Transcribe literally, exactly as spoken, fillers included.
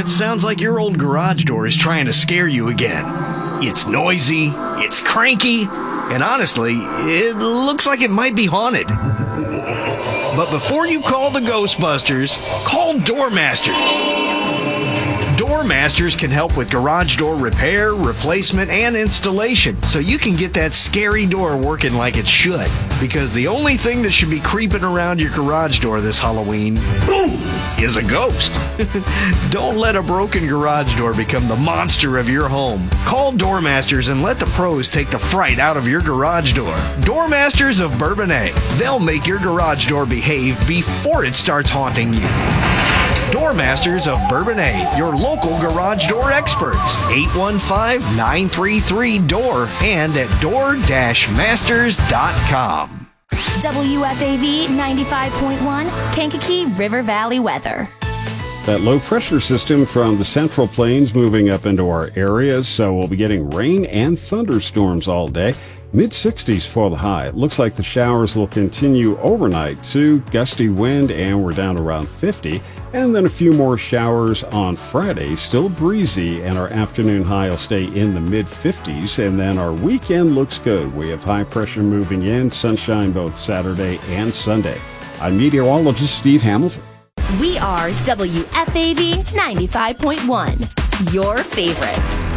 It sounds like your old garage door is trying to scare you again. It's noisy, it's cranky, and honestly, it looks like it might be haunted. But before you call the Ghostbusters, call Doormasters. Doormasters can help with garage door repair, replacement, and installation, so you can get that scary door working like it should. Because the only thing that should be creeping around your garage door this Halloween is a ghost. Don't let a broken garage door become the monster of your home. Call Doormasters and let the pros take the fright out of your garage door. Doormasters of Bourbonnais. They'll make your garage door behave before it starts haunting you. Doormasters of Bourbonnais, your local garage door experts. eight one five, nine three three, D O O R and at door dash masters dot com. W F A V ninety-five point one, Kankakee River Valley weather. That low pressure system from the Central Plains moving up into our areas, so we'll be getting rain and thunderstorms all day. mid sixties for the high. It looks like the showers will continue overnight to gusty wind, and we're down around fifty. And then a few more showers on Friday, still breezy, and our afternoon high will stay in the mid fifties. And then our weekend looks good. We have high pressure moving in, sunshine both Saturday and Sunday. I'm meteorologist Steve Hamilton. We are W F A V ninety-five point one, your favorites.